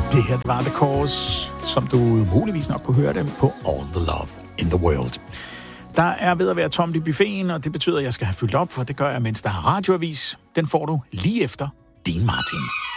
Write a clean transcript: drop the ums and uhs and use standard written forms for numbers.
Det her var The Cause, som du muligvis nok kunne høre det på All the Love in the World. Der er ved at være tomt i buffeten, og det betyder, at jeg skal have fyldt op, og det gør jeg, mens der er radioavis. Den får du lige efter Dean Martin.